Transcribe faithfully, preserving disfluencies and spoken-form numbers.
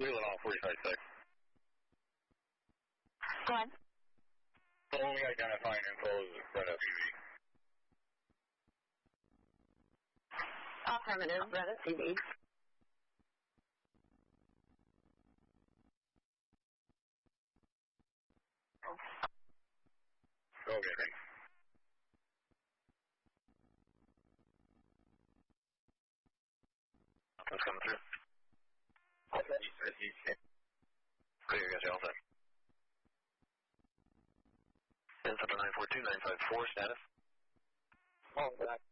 Wheeling off forty-five six. Go ahead. The only identifying info is red S U V. Affirmative, red S U V. Okay, thanks. Nothing's coming through. Okay. Clear, guys, you all set. ten seven nine four two nine five four, status. Oh, back.